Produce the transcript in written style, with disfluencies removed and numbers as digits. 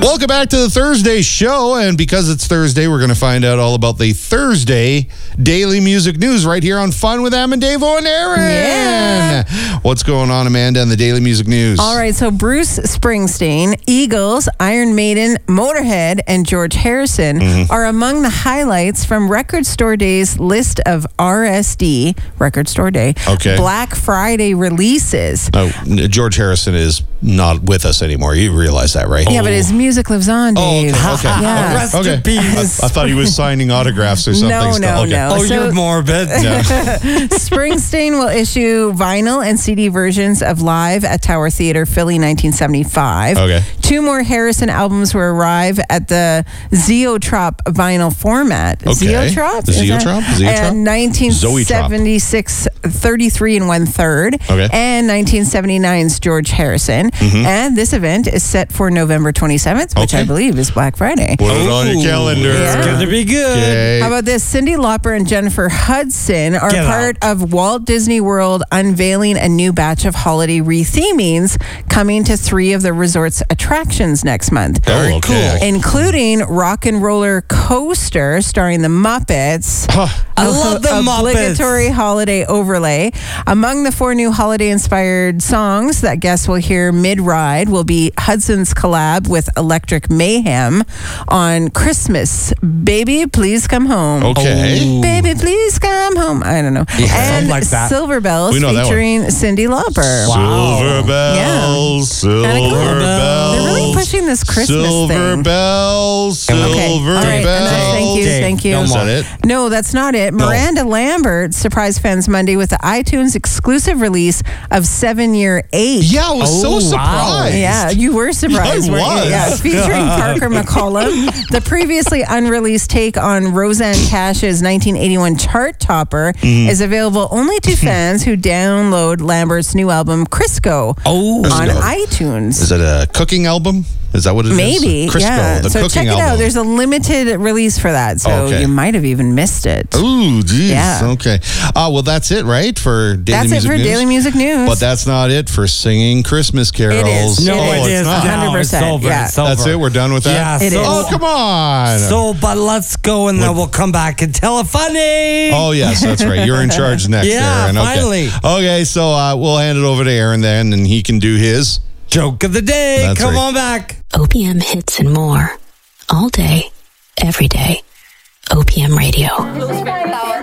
Welcome back to the Thursday show, and because it's Thursday, we're going to find out all about the Thursday Daily Music News right here on Fun with Am and Dave and Aaron. Yeah. What's going on, Amanda, in the Daily Music News? All right, so Bruce Springsteen, Eagles, Iron Maiden, Motorhead, and George Harrison are among the highlights from Record Store Day's list of RSD, Record Store Day, Black Friday releases. Oh, George Harrison is not with us anymore. You realize that, right? Yeah, but his music lives on, Dave. Oh, okay. Yeah. Rest in peace. I thought he was signing autographs or something. No. Oh, So- you're morbid. Springsteen will issue vinyl and CD versions of Live at Tower Theatre, Philly, 1975. Okay. 2 more Harrison albums will arrive at the Zoetrope vinyl format. Zoetrope? Is that- Zoetrope? And 1976, 33 1/3. Okay. And 1979's George Harrison. And this event is set for November 27th, which Okay. I believe is Black Friday. Put it on your calendar. Yeah. It's gonna be good. Okay. How about this? Cyndi Lauper and Jennifer Hudson are Get part of Walt Disney World unveiling a new batch of holiday rethemings coming to 3 of the resort's attractions next month. Very cool. Including Rock and Roller Coaster starring the Muppets. I love the Obligatory holiday overlay. Among the 4 new holiday-inspired songs that guests will hear mid-ride will be Hudson's collab with Electric Mayhem on Christmas. Baby, please come home. Okay. Baby, please come home. I don't know. Yeah, and something like that. Silver Bells We know that one. featuring Cyndi Lauper. Silver bells, silver Kinda cool. bells. They're really pushing this Christmas silver thing. bells, silver Okay. All right. bells. Thank you. Is that it? No, that's not it. Miranda Lambert surprised fans Monday with the iTunes exclusive release of 7-Year 8. Yeah, I was so Oh, wow. surprised. Yeah, you were surprised, I weren't was. you? Yeah, featuring Parker McCollum. The previously unreleased take on Roseanne Cash's 1981 chart topper is available only to fans who download Lambert's new album, Crisco, on Crisco. iTunes. Is it a cooking album? Is that what it is? Maybe, Crisco, yeah. the So cooking check it album. out. There's a limited release for that, so Okay. you might have even missed it. Ooh, geez. Yeah. Okay. Well, that's it, right? For Daily That's Music it for News? Daily Music News. But that's not it for singing Christmas carols. It is. No, It it is. is. not. 100%, No, it's over. yeah. It's over. That's it? We're done with that? Yeah. It is. Oh, come on. But let's go and then we'll come back and tell a funny. Oh, yes, that's right. You're in charge next, Yeah, Aaron. Okay. finally. Okay, so we'll hand it over to Aaron then, and he can do his. Joke of the day. That's Come right. on back. OPM hits and more. All day, every day. OPM Radio.